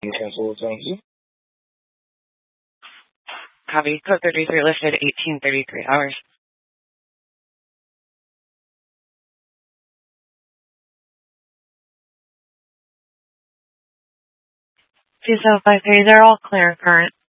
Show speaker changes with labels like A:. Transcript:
A: Cancel Jonesy.
B: Copy. Code 33 listed 1833 hours. 2053, they're all clear current.